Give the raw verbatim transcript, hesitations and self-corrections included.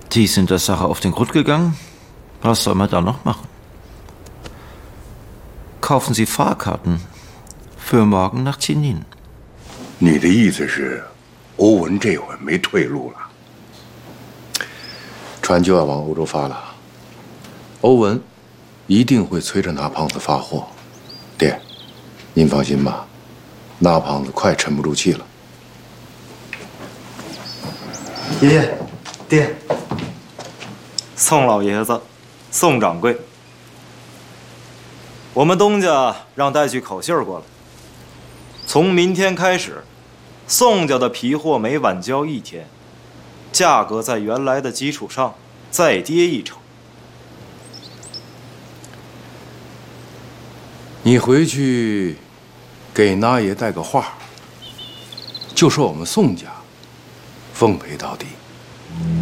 Die sind der Sache auf den Grund gegangen. Was soll man da noch machen? Kaufen Sie Fahrkarten für morgen nach Chinin. 你的意思是，欧文这回没退路了？ 船就要往欧洲发了，欧文一定会催着那胖子发货。爹，您放心吧，那胖子快沉不住气了。 爷爷，爹， 宋老爷子，宋掌柜，我们东家让带句口信儿过来，从明天开始，宋家的皮货每晚交一天，价格在原来的基础上再跌一成。 你回去给那爷带个话，就说我们宋家奉陪到底。